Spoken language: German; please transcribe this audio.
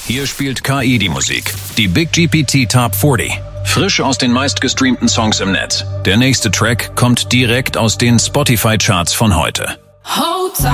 Hier spielt KI die Musik. Die Big GPT Top 40. Frisch aus den meistgestreamten Songs im Netz. Der nächste Track kommt direkt aus den Spotify-Charts von heute. Hold tight.